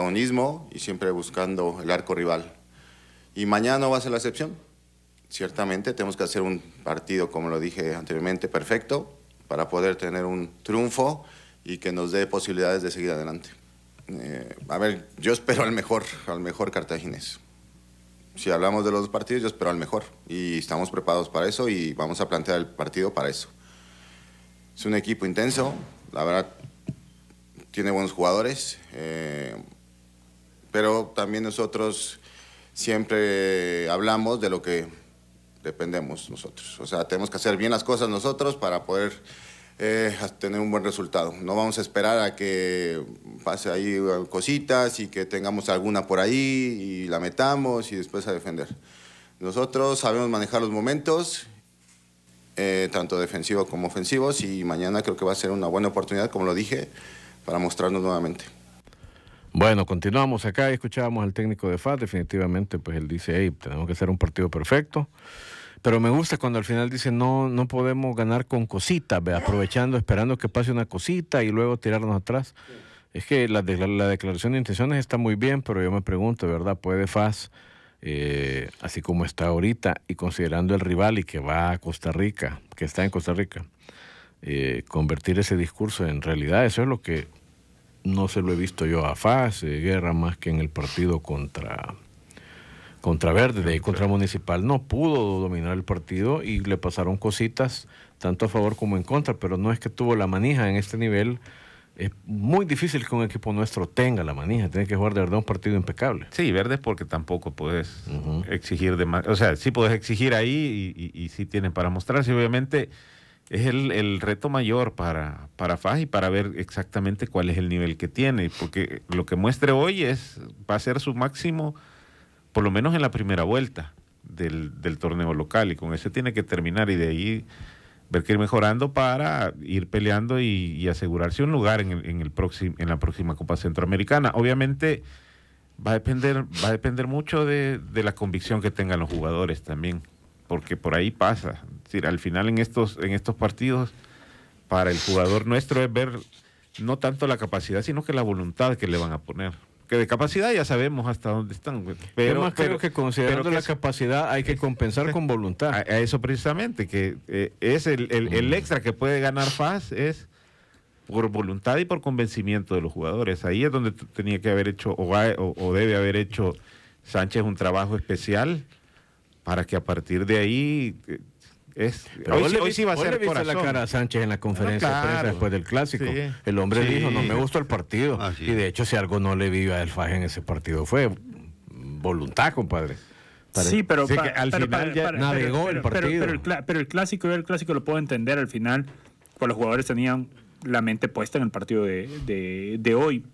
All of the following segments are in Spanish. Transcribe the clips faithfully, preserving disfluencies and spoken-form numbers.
protagonismo y siempre buscando el arco rival. Y mañana no va a ser la excepción. Ciertamente tenemos que hacer un partido, como lo dije anteriormente, perfecto para poder tener un triunfo y que nos dé posibilidades de seguir adelante. Eh, a ver, yo espero al mejor, al mejor cartaginés. Si hablamos de los dos partidos, yo espero al mejor y estamos preparados para eso y vamos a plantear el partido para eso. Es un equipo intenso, la verdad, tiene buenos jugadores, eh, pero también nosotros siempre hablamos de lo que dependemos nosotros. O sea, tenemos que hacer bien las cosas nosotros para poder eh, tener un buen resultado. No vamos a esperar a que pase ahí cositas y que tengamos alguna por ahí y la metamos y después a defender. Nosotros sabemos manejar los momentos, eh, tanto defensivos como ofensivos, y mañana creo que va a ser una buena oportunidad, como lo dije, para mostrarnos nuevamente. Bueno, continuamos acá y escuchábamos al técnico de F A S. Definitivamente, pues él dice, hey, tenemos que hacer un partido perfecto. Pero me gusta cuando al final dice, no, no podemos ganar con cositas, ¿ve? Aprovechando, esperando que pase una cosita y luego tirarnos atrás. Sí. Es que la, de, la declaración de intenciones está muy bien, pero yo me pregunto, ¿verdad? ¿Puede F A S, eh, así como está ahorita, y considerando el rival y que va a Costa Rica, que está en Costa Rica, eh, convertir ese discurso en realidad? Eso es lo que no se lo he visto yo a F A S, eh, Guerra, más que en el partido contra... contra Verde, de ahí contra Municipal no pudo dominar el partido y le pasaron cositas tanto a favor como en contra, pero no es que tuvo la manija en este nivel. Es muy difícil que un equipo nuestro tenga la manija, tiene que jugar de verdad un partido impecable. Sí, Verde, porque tampoco puedes uh-huh. exigir de más, o sea, sí puedes exigir ahí y, y, y sí tienen para mostrarse. Obviamente es el, el reto mayor para, para F A S y para ver exactamente cuál es el nivel que tiene, porque lo que muestre hoy es va a ser su máximo, por lo menos en la primera vuelta del, del torneo local, y con eso tiene que terminar y de ahí ver que ir mejorando para ir peleando y, y asegurarse un lugar en, el, en, el próximo, en la próxima Copa Centroamericana. Obviamente va a depender, va a depender mucho de, de la convicción que tengan los jugadores también, porque por ahí pasa. Es decir, al final en estos, en estos partidos, para el jugador nuestro es ver no tanto la capacidad, sino que la voluntad que le van a poner. Que de capacidad ya sabemos hasta dónde están. Pero más creo que considerando pero que la es, capacidad hay que compensar es, con voluntad. A, a eso precisamente, que eh, es el, el, el extra que puede ganar F A S es por voluntad y por convencimiento de los jugadores. Ahí es donde tenía que haber hecho o, va, o, o debe haber hecho Sánchez un trabajo especial para que a partir de ahí... Eh, Es, hoy, hoy, hoy sí va a ser corazón. La cara a Sánchez en la conferencia no, claro, de prensa después del clásico. Sí, el hombre sí. dijo, no me gustó el partido. Ah, sí. Y de hecho, si algo no le vi a El F A S en ese partido fue voluntad, compadre. Para, sí, pero, sí, pa, que al pero final para, ya para, navegó pero, el partido. Pero, pero, pero, el, pero el clásico, el clásico lo puedo entender al final, pues los jugadores tenían la mente puesta en el partido de, de, de hoy.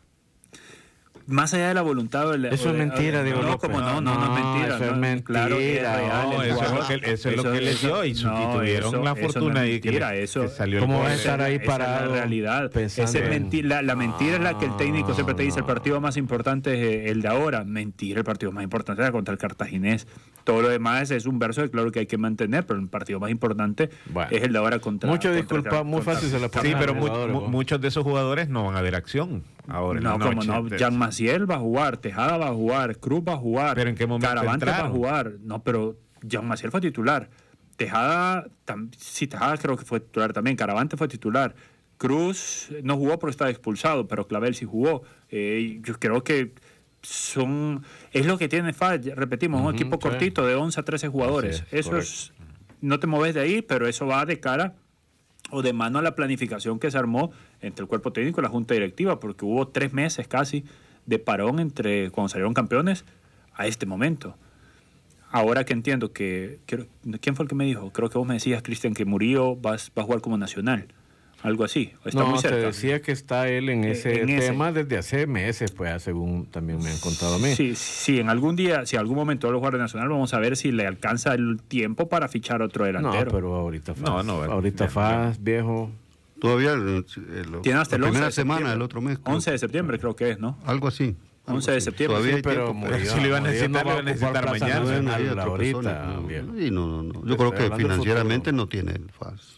Más allá de la voluntad... De, eso de, es mentira, Diego no, López. Como no, no, no, no es mentira. Eso no, es mentira. Claro que es real. No, eso, es lo que, eso, eso es lo que les dio y, su, no, y tuvieron eso, la fortuna ahí que, eso, que salió. ¿Cómo va a estar ahí parado? Esa es la realidad. Ese en... menti la, la mentira es la que el técnico siempre te dice, el partido más importante es el de ahora. Mentira, el partido más importante era contra el Cartaginés. Todo lo demás es un verso de claro que hay que mantener, pero el partido más importante bueno, es el de ahora contra... Mucho contra, disculpa, contra, muy fácil se la Sí, pero mu mu muchos de esos jugadores no van a ver acción ahora. No, en la como noche. no, Jean Maciel va a jugar, Tejada va a jugar, Cruz va a jugar, ¿pero en qué momento Caravante entraron? va a jugar. No, pero Jean Maciel fue titular. Tejada, tam, sí, Tejada creo que fue titular también. Caravante fue titular. Cruz no jugó porque estaba expulsado, pero Clavel sí jugó. Eh, yo creo que son es lo que tiene F A S, repetimos, uh-huh, un equipo sí. cortito de once a trece jugadores. Es, eso correcto. Es, no te mueves de ahí, pero eso va de cara o de mano a la planificación que se armó entre el cuerpo técnico y la junta directiva, porque hubo tres meses casi de parón entre cuando salieron campeones a este momento. Ahora que entiendo que, que ¿quién fue el que me dijo? Creo que vos me decías, Cristian, que Murillo va, va a jugar como nacional. Algo así, está no, muy cerca. Te decía que está él en ese en tema ese. desde hace meses, pues, según también me han contado a mí. Sí, sí, en algún día, si algún momento va a jugar de Nacional, vamos a ver si le alcanza el tiempo para fichar otro delantero. No, pero ahorita F A S, no, no, ahorita F A S, viejo. Todavía el, el, tiene hasta la el primera semana del otro mes. once de septiembre creo que es, ¿no? Algo así. once de septiembre. Todavía sí, hay pero tiempo, Murillo, si lo iban a necesitar, no lo iban a necesitar mañana. Hay otra ahorita, persona, no, y no, no, no. Yo creo que financieramente no tiene el F A S.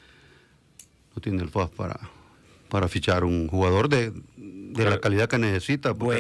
No tiene el F A S para, para fichar un jugador de, de la calidad que necesita.